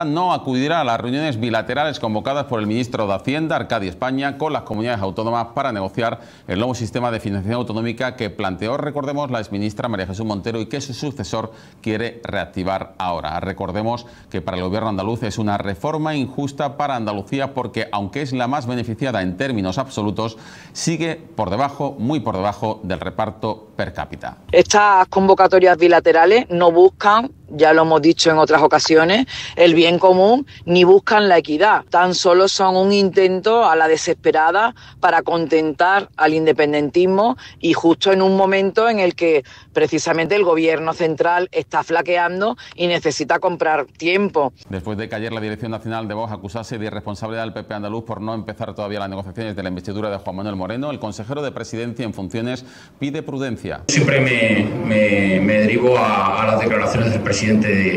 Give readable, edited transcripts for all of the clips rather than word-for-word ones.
No acudirá a las reuniones bilaterales convocadas por el ministro de Hacienda, Arcadi España, con las comunidades autónomas para negociar el nuevo sistema de financiación autonómica que planteó, recordemos, la exministra María Jesús Montero y que su sucesor quiere reactivar ahora. Recordemos que para el gobierno andaluz es una reforma injusta para Andalucía porque, aunque es la más beneficiada en términos absolutos, sigue por debajo, muy por debajo del reparto per cápita. Estas convocatorias bilaterales no buscan, ya lo hemos dicho en otras ocasiones, el bien común ni buscan la equidad. Tan solo son un intento a la desesperada para contentar al independentismo y justo en un momento en el que precisamente el gobierno central está flaqueando y necesita comprar tiempo. Después de que ayer la Dirección Nacional de Vox acusase de irresponsabilidad al PP andaluz por no empezar todavía las negociaciones de la investidura de Juan Manuel Moreno, el consejero de Presidencia en funciones pide prudencia. Siempre me derivo a las declaraciones del presidente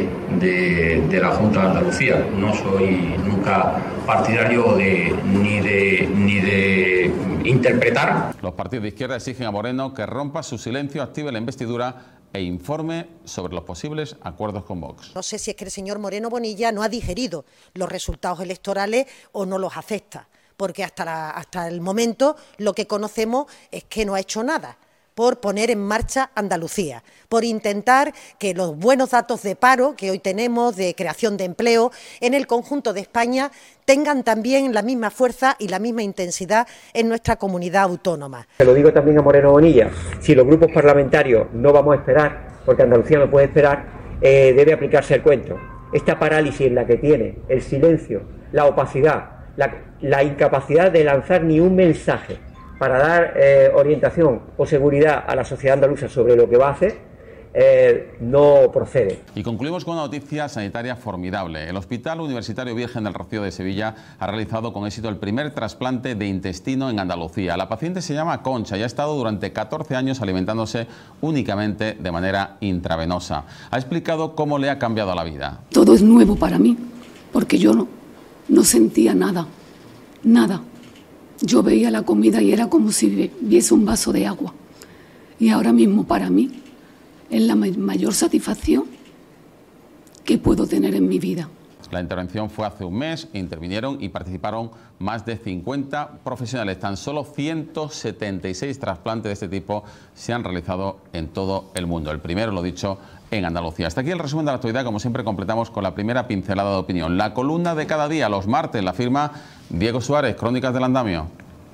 de la Junta de Andalucía. No soy nunca partidario ni de interpretar. Los partidos de izquierda exigen a Moreno que rompa su silencio, active la investidura e informe sobre los posibles acuerdos con Vox. No sé si es que el señor Moreno Bonilla no ha digerido los resultados electorales o no los acepta, porque hasta el momento lo que conocemos es que no ha hecho nada por poner en marcha Andalucía, por intentar que los buenos datos de paro que hoy tenemos, de creación de empleo en el conjunto de España, tengan también la misma fuerza y la misma intensidad en nuestra comunidad autónoma. Se lo digo también a Moreno Bonilla, si los grupos parlamentarios no vamos a esperar, porque Andalucía no puede esperar, debe aplicarse el cuento. Esta parálisis en la que tiene, el silencio, la opacidad, la incapacidad de lanzar ni un mensaje para dar orientación o seguridad a la sociedad andaluza sobre lo que va a hacer, no procede. Y concluimos con una noticia sanitaria formidable. El Hospital Universitario Virgen del Rocío de Sevilla ha realizado con éxito el primer trasplante de intestino en Andalucía. La paciente se llama Concha y ha estado durante 14 años alimentándose únicamente de manera intravenosa. Ha explicado cómo le ha cambiado la vida. Todo es nuevo para mí, porque yo no sentía nada. Yo veía la comida y era como si viese un vaso de agua. Y ahora mismo para mí es la mayor satisfacción que puedo tener en mi vida. La intervención fue hace un mes, intervinieron y participaron más de 50 profesionales. Tan solo 176 trasplantes de este tipo se han realizado en todo el mundo. El primero, lo dicho, en Andalucía. Hasta aquí el resumen de la actualidad. Como siempre, completamos con la primera pincelada de opinión. La columna de cada día, los martes, la firma Diego Suárez, Crónicas del Andamio.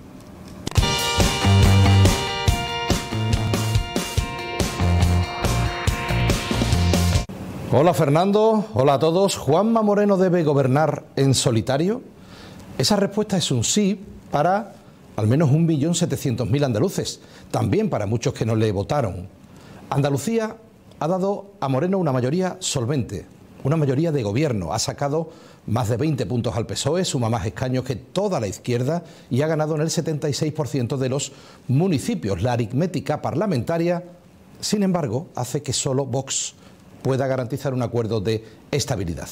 Hola Fernando, hola a todos. ¿Juanma Moreno debe gobernar en solitario? Esa respuesta es un sí para al menos 1.700.000 andaluces, también para muchos que no le votaron. Andalucía ha dado a Moreno una mayoría solvente, una mayoría de gobierno, ha sacado más de 20 puntos al PSOE, suma más escaños que toda la izquierda y ha ganado en el 76% de los municipios. La aritmética parlamentaria, sin embargo, hace que solo Vox pueda garantizar un acuerdo de estabilidad.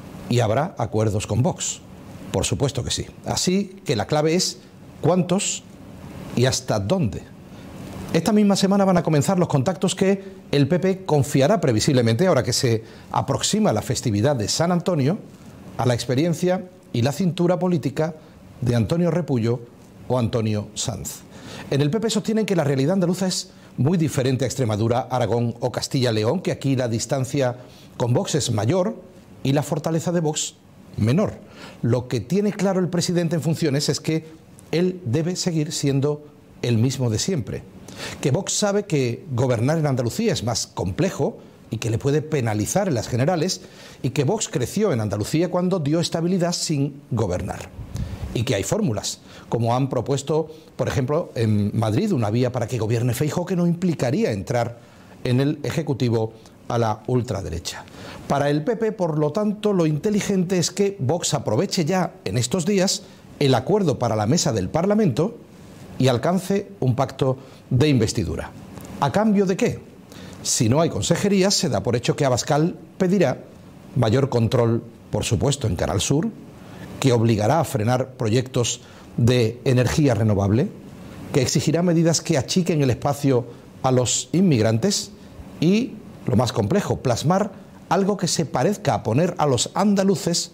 Y habrá acuerdos con Vox, por supuesto que sí. Así que la clave es cuántos y hasta dónde. Esta misma semana van a comenzar los contactos que el PP confiará previsiblemente, ahora que se aproxima la festividad de San Antonio, a la experiencia y la cintura política de Antonio Repullo o Antonio Sanz. En el PP sostienen que la realidad andaluza es muy diferente a Extremadura, Aragón o Castilla-León, que aquí la distancia con Vox es mayor y la fortaleza de Vox menor. Lo que tiene claro el presidente en funciones es que él debe seguir siendo el mismo de siempre. Que Vox sabe que gobernar en Andalucía es más complejo y que le puede penalizar en las generales, y que Vox creció en Andalucía cuando dio estabilidad sin gobernar. Y que hay fórmulas, como han propuesto, por ejemplo, en Madrid, una vía para que gobierne Feijóo que no implicaría entrar en el Ejecutivo a la ultraderecha. Para el PP, por lo tanto, lo inteligente es que Vox aproveche ya en estos días el acuerdo para la mesa del Parlamento y alcance un pacto de investidura. ¿A cambio de qué? Si no hay consejerías, se da por hecho que Abascal pedirá mayor control, por supuesto, en Canal Sur, que obligará a frenar proyectos de energía renovable, que exigirá medidas que achiquen el espacio a los inmigrantes y, lo más complejo, plasmar algo que se parezca a poner a los andaluces